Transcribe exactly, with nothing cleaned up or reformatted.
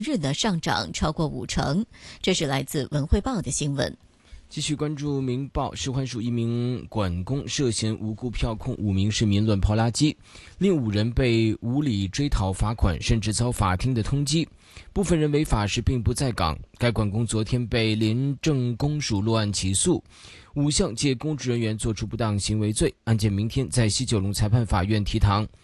日呢上涨超过五成。这是来自文汇报的新闻。 继续关注《明报》，使环署一名管工涉嫌无故票控五名市民乱抛垃圾，另五人被无理追讨罚款，甚至遭法庭的通缉。部分人违法时并不在岗。该管工昨天被廉政公署落案起诉，五项借公职人员作出不当行为罪，案件明天在西九龙裁判法院提堂。